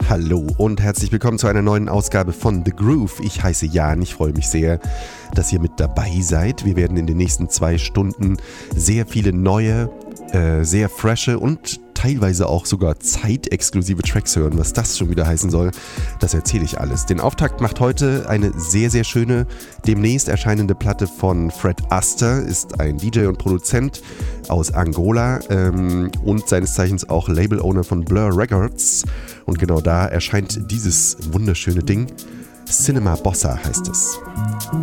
Hallo und herzlich willkommen zu einer neuen Ausgabe von The Groove. Ich heiße Jan, ich freue mich sehr, dass ihr mit dabei seid. Wir werden in den nächsten 2 Stunden sehr viele neue, sehr frische und teilweise auch sogar zeitexklusive Tracks hören. Was das schon wieder heißen soll, das erzähle ich alles. Den Auftakt macht heute eine sehr, sehr schöne, demnächst erscheinende Platte von Fred Aster, ist ein DJ und Produzent aus Angola und seines Zeichens auch Label-Owner von Blur Records. Und genau da erscheint dieses wunderschöne Ding. Cinema Bossa heißt es.